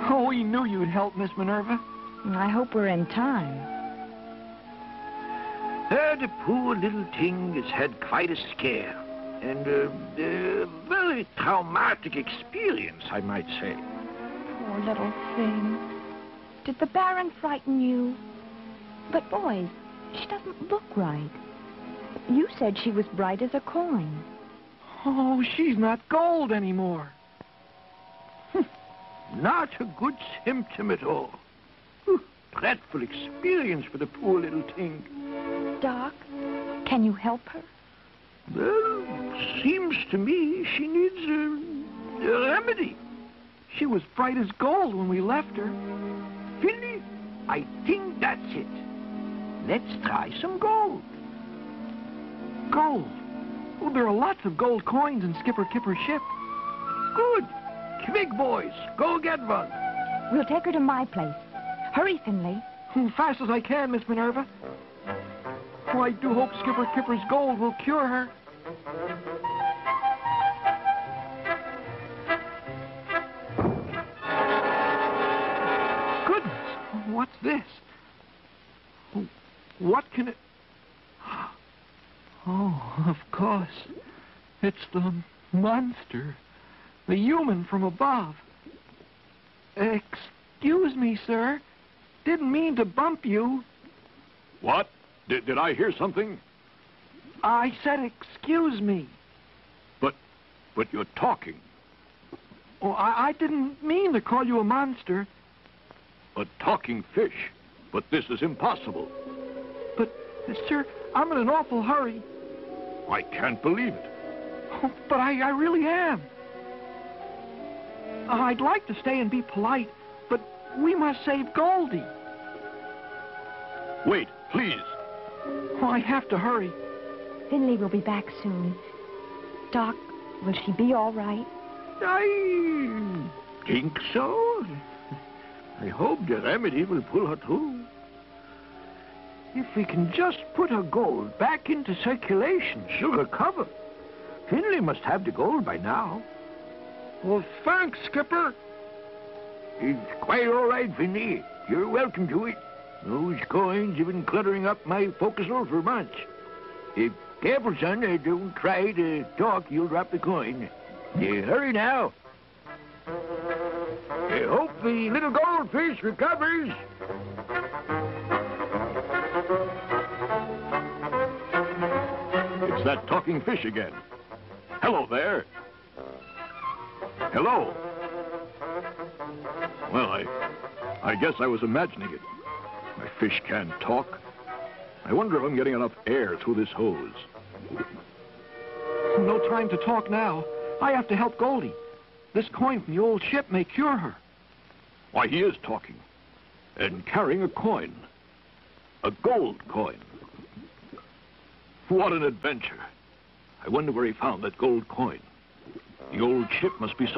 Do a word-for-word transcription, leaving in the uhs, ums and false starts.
Oh, we knew you'd help, Miss Minerva. I hope we're in time. Uh, the poor little thing has had quite a scare. And a uh, uh, very traumatic experience, I might say. Poor little thing. Did the Baron frighten you? But, boys, she doesn't look right. You said she was bright as a coin. Oh, she's not gold anymore. Not a good symptom at all. Whew, dreadful experience for the poor little thing. Doc, can you help her? Well, seems to me she needs a, a remedy. She was bright as gold when we left her. Finley, I think that's it. Let's try some gold. Gold? Oh, there are lots of gold coins in Skipper Kipper's ship. Good. Quick, boys. Go get one. We'll take her to my place. Hurry, Finley. As fast as I can, Miss Minerva. Oh, I do hope Skipper Kipper's gold will cure her. Goodness, what's this? Oh, what can it... Oh, of course. It's the monster. The human from above. Excuse me, sir. Didn't mean to bump you. What? Did, did I hear something? I said excuse me. But, but you're talking. Oh, I, I didn't mean to call you a monster. A talking fish. But this is impossible. But, sir, I'm in an awful hurry. I can't believe it. Oh, but I, I really am. I'd like to stay and be polite, but we must save Goldie. Wait, please. Oh, I have to hurry. Finley will be back soon. Doc, will she be all right? I think so. I hope the remedy will pull her through. If we can just put her gold back into circulation, she'll recover. Finley must have the gold by now. Well, thanks, Skipper. It's quite all right, Finley. You're welcome to it. Those coins have been cluttering up my forecastle for months. Uh, careful, son. Uh, don't try to talk. You'll drop the coin. Uh, hurry now. I hope the little goldfish recovers. It's that talking fish again. Hello there. Hello. Well, I... I guess I was imagining it. My fish can't talk. I wonder if I'm getting enough air through this hose. No time to talk now. I have to help Goldie. This coin from the old ship may cure her. Why, he is talking. And carrying a coin. A gold coin. What an adventure. I wonder where he found that gold coin. The old ship must be